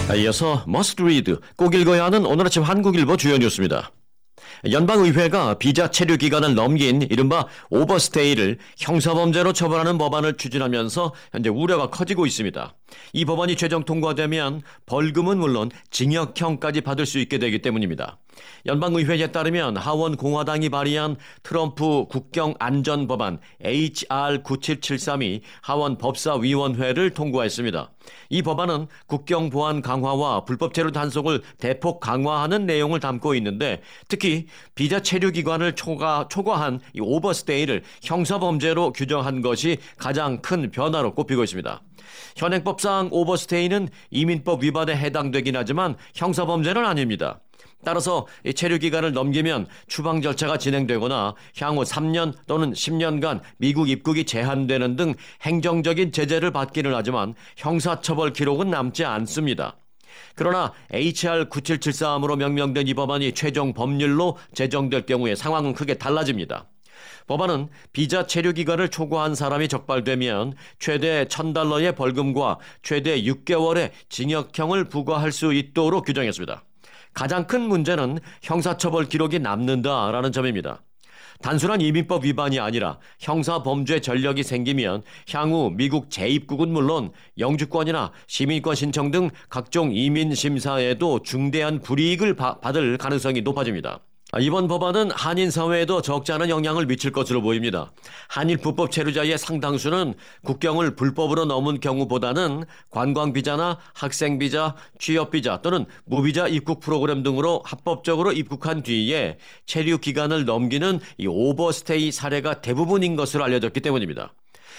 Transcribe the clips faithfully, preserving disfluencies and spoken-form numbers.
이어서 머스트 리드, 꼭 읽어야 하는 오늘 아침 한국일보 주요 뉴스입니다. 연방의회가 비자 체류 기간을 넘긴 이른바 오버스테이를 형사범죄로 처벌하는 법안을 추진하면서 현재 우려가 커지고 있습니다. 이 법안이 최종 통과되면 벌금은 물론 징역형까지 받을 수 있게 되기 때문입니다. 연방의회에 따르면 하원 공화당이 발의한 트럼프 국경안전법안 에이치알 구칠칠삼이 하원 법사위원회를 통과했습니다. 이 법안은 국경보안 강화와 불법 체류 단속을 대폭 강화하는 내용을 담고 있는데, 특히 비자 체류 기간을 초과, 초과한 이 오버스테이를 형사범죄로 규정한 것이 가장 큰 변화로 꼽히고 있습니다. 현행법상 오버스테이는 이민법 위반에 해당되긴 하지만 형사범죄는 아닙니다. 따라서 체류 기간을 넘기면 추방 절차가 진행되거나 향후 삼 년 또는 십 년간 미국 입국이 제한되는 등 행정적인 제재를 받기는 하지만 형사처벌 기록은 남지 않습니다. 그러나 에이치알 구칠칠삼으로 명명된 이 법안이 최종 법률로 제정될 경우에 상황은 크게 달라집니다. 법안은 비자 체류 기간을 초과한 사람이 적발되면 최대 천 달러의 벌금과 최대 육 개월의 징역형을 부과할 수 있도록 규정했습니다. 가장 큰 문제는 형사처벌 기록이 남는다라는 점입니다. 단순한 이민법 위반이 아니라 형사범죄 전력이 생기면 향후 미국 재입국은 물론 영주권이나 시민권 신청 등 각종 이민 심사에도 중대한 불이익을 바, 받을 가능성이 높아집니다. 이번 법안은 한인 사회에도 적지 않은 영향을 미칠 것으로 보입니다. 한일 불법 체류자의 상당수는 국경을 불법으로 넘은 경우보다는 관광비자나 학생비자, 취업비자 또는 무비자 입국 프로그램 등으로 합법적으로 입국한 뒤에 체류 기간을 넘기는 이 오버스테이 사례가 대부분인 것으로 알려졌기 때문입니다.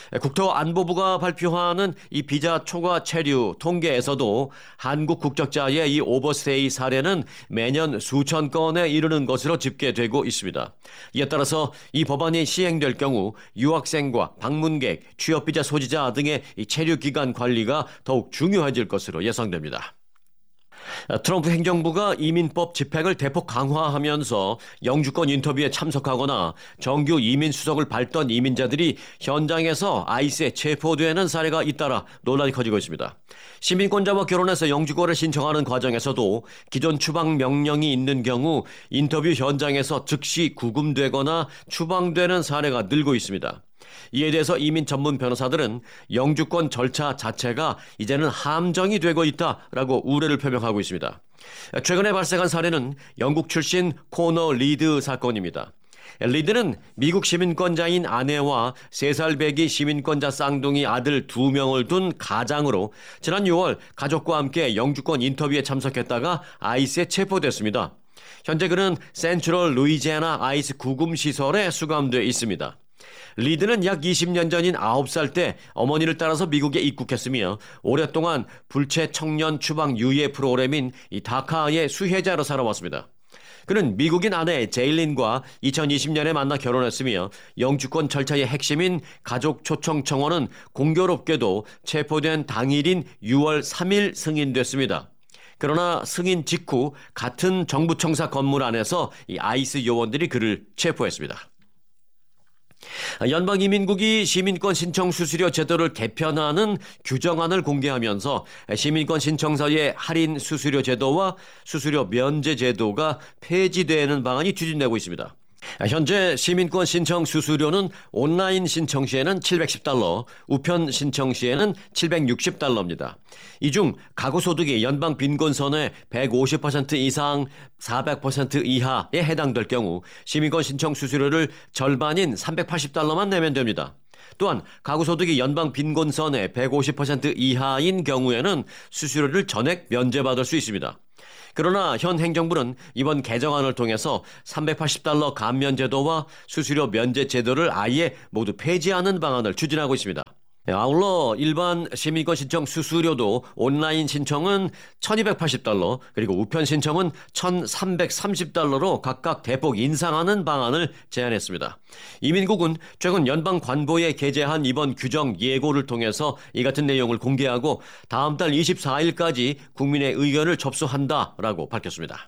국토안보부가 발표하는 이 비자 초과 체류 통계에서도 한국 국적자의 이 오버스테이 사례는 매년 수천 건에 이르는 것으로 집계되고 있습니다. 이에 따라서 이 법안이 시행될 경우 유학생과 방문객, 취업비자 소지자 등의 이 체류 기간 관리가 더욱 중요해질 것으로 예상됩니다. 트럼프 행정부가 이민법 집행을 대폭 강화하면서 영주권 인터뷰에 참석하거나 정규 이민 수속을 밟던 이민자들이 현장에서 아이스에 체포되는 사례가 잇따라 논란이 커지고 있습니다. 시민권자와 결혼해서 영주권을 신청하는 과정에서도 기존 추방 명령이 있는 경우 인터뷰 현장에서 즉시 구금되거나 추방되는 사례가 늘고 있습니다. 이에 대해서 이민 전문 변호사들은 영주권 절차 자체가 이제는 함정이 되고 있다라고 우려를 표명하고 있습니다. 최근에 발생한 사례는 영국 출신 코너 리드 사건입니다. 리드는 미국 시민권자인 아내와 세 살 배기 시민권자 쌍둥이 아들 두 명을 둔 가장으로 지난 유월 가족과 함께 영주권 인터뷰에 참석했다가 아이스에 체포됐습니다. 현재 그는 센트럴 루이지애나 아이스 구금 시설에 수감되어 있습니다. 리드는 약 이십 년 전인 아홉 살 때 어머니를 따라서 미국에 입국했으며 오랫동안 불체 청년 추방 유예 프로그램인 이 다카의 수혜자로 살아왔습니다. 그는 미국인 아내 제일린과 이천이십 년에 만나 결혼했으며 영주권 절차의 핵심인 가족 초청 청원은 공교롭게도 체포된 당일인 유월 삼일 승인됐습니다. 그러나 승인 직후 같은 정부 청사 건물 안에서 이 아이스 요원들이 그를 체포했습니다. 연방이민국이 시민권 신청 수수료 제도를 개편하는 규정안을 공개하면서 시민권 신청서의 할인 수수료 제도와 수수료 면제 제도가 폐지되는 방안이 추진되고 있습니다. 현재 시민권 신청 수수료는 온라인 신청 시에는 칠백십 달러, 우편 신청 시에는 칠백육십 달러입니다. 이 중 가구 소득이 연방 빈곤선의 백오십 퍼센트 이상, 사백 퍼센트 이하에 해당될 경우 시민권 신청 수수료를 절반인 삼백팔십 달러만 내면 됩니다. 또한 가구 소득이 연방 빈곤선의 백오십 퍼센트 이하인 경우에는 수수료를 전액 면제받을 수 있습니다. 그러나 현 행정부는 이번 개정안을 통해서 삼백팔십 달러 감면 제도와 수수료 면제 제도를 아예 모두 폐지하는 방안을 추진하고 있습니다. 아울러 일반 시민권 신청 수수료도 온라인 신청은 천이백팔십 달러 그리고 우편 신청은 천삼백삼십 달러로 각각 대폭 인상하는 방안을 제안했습니다. 이민국은 최근 연방 관보에 게재한 이번 규정 예고를 통해서 이 같은 내용을 공개하고 다음 달 이십사일까지 국민의 의견을 접수한다라고 밝혔습니다.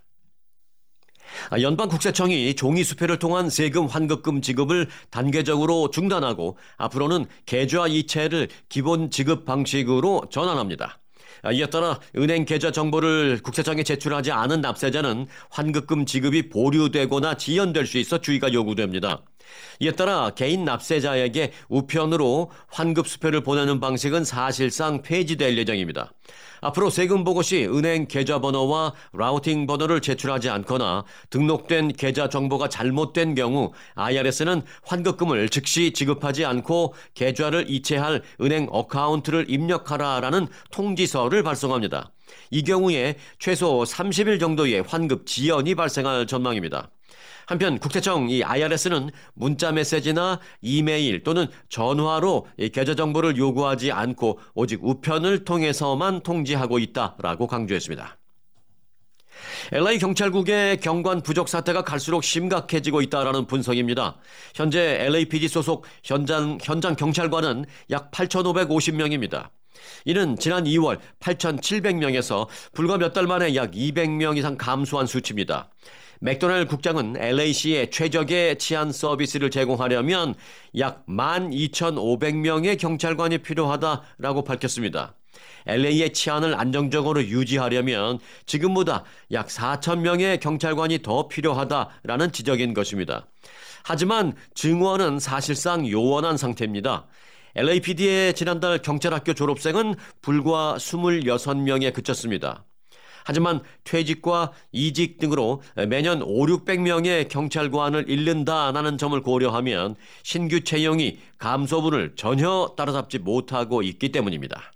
연방국세청이 종이수표를 통한 세금 환급금 지급을 단계적으로 중단하고 앞으로는 계좌 이체를 기본 지급 방식으로 전환합니다. 이에 따라 은행 계좌 정보를 국세청에 제출하지 않은 납세자는 환급금 지급이 보류되거나 지연될 수 있어 주의가 요구됩니다. 이에 따라 개인 납세자에게 우편으로 환급 수표를 보내는 방식은 사실상 폐지될 예정입니다. 앞으로 세금 보고 시 은행 계좌번호와 라우팅 번호를 제출하지 않거나 등록된 계좌 정보가 잘못된 경우 아이알에스는 환급금을 즉시 지급하지 않고 계좌를 이체할 은행 어카운트를 입력하라라는 통지서를 발송합니다. 이 경우에 최소 삼십 일 정도의 환급 지연이 발생할 전망입니다. 한편 국세청 이 아이알에스는 문자 메시지나 이메일 또는 전화로 이 계좌 정보를 요구하지 않고 오직 우편을 통해서만 통지하고 있다라고 강조했습니다. 엘에이 경찰국의 경관 부족 사태가 갈수록 심각해지고 있다라는 분석입니다. 현재 엘에이피디 소속 현장, 현장 경찰관은 약 팔천오백오십 명입니다. 이는 지난 이월 팔천칠백 명에서 불과 몇 달 만에 약 이백 명 이상 감소한 수치입니다. 맥도날드 국장은 엘에이시에 최적의 치안 서비스를 제공하려면 약 만 이천오백 명의 경찰관이 필요하다라고 밝혔습니다. 엘에이의 치안을 안정적으로 유지하려면 지금보다 약 사천 명의 경찰관이 더 필요하다라는 지적인 것입니다. 하지만 증원은 사실상 요원한 상태입니다. 엘에이피디의 지난달 경찰학교 졸업생은 불과 이십육 명에 그쳤습니다. 하지만 퇴직과 이직 등으로 매년 오륙백 명의 경찰관을 잃는다는 점을 고려하면 신규 채용이 감소분을 전혀 따라잡지 못하고 있기 때문입니다.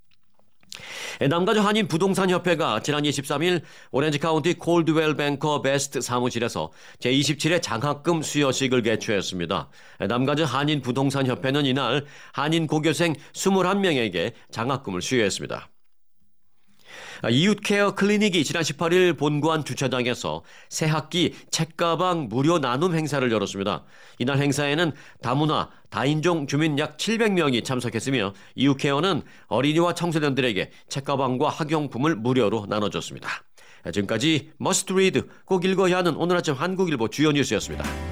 남가주 한인 부동산협회가 지난 이십삼 일 오렌지 카운티 콜드웰 뱅커 베스트 사무실에서 제이십칠 회 장학금 수여식을 개최했습니다. 남가주 한인 부동산협회는 이날 한인 고교생 이십일 명에게 장학금을 수여했습니다. 이웃케어 클리닉이 지난 십팔 일 본관 주차장에서 새학기 책가방 무료 나눔 행사를 열었습니다. 이날 행사에는 다문화, 다인종 주민 약 칠백 명이 참석했으며 이웃케어는 어린이와 청소년들에게 책가방과 학용품을 무료로 나눠줬습니다. 지금까지 머스트 리드, 꼭 읽어야 하는 오늘 아침 한국일보 주요 뉴스였습니다.